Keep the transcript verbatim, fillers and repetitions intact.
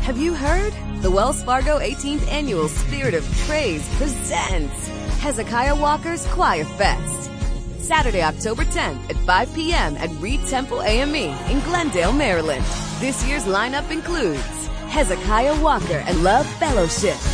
Have you heard? The Wells Fargo eighteenth Annual Spirit of Praise presents Hezekiah Walker's Choir Fest. Saturday, October tenth at five p.m. at Reed Temple A M E in Glendale, Maryland. This year's lineup includes Hezekiah Walker and Love Fellowship,